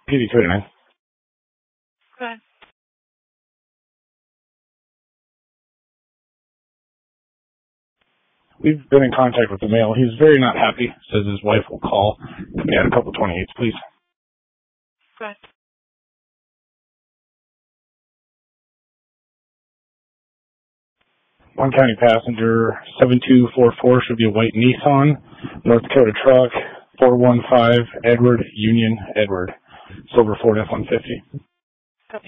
PD29. Okay. We've been in contact with the male. He's very not happy. Says his wife will call. Can we add a couple 28s, please? Okay. One county passenger, 7244, should be a white Nissan, North Dakota truck, 415 Edward Union Edward, silver Ford F-150.